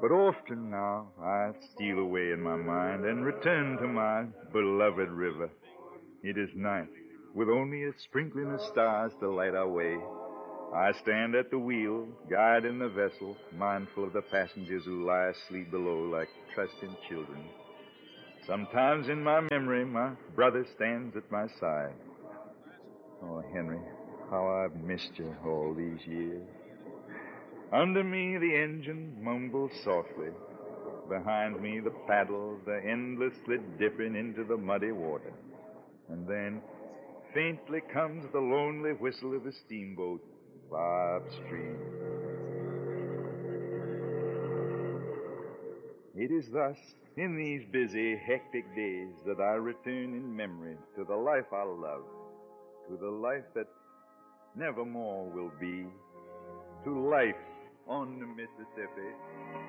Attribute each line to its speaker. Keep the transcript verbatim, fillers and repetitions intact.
Speaker 1: But often now I steal away in my mind and return to my beloved river. It is night, with only a sprinkling of stars to light our way. I stand at the wheel, guiding the vessel, mindful of the passengers who lie asleep below like trusting children. Sometimes in my memory, my brother stands at my side. Oh, Henry, how I've missed you all these years. Under me, the engine mumbles softly. Behind me, the paddles are endlessly dipping into the muddy water. And then, faintly comes the lonely whistle of a steamboat far upstream. It is thus, in these busy, hectic days, that I return in memory to the life I love, to the life that nevermore will be, to life on the Mississippi.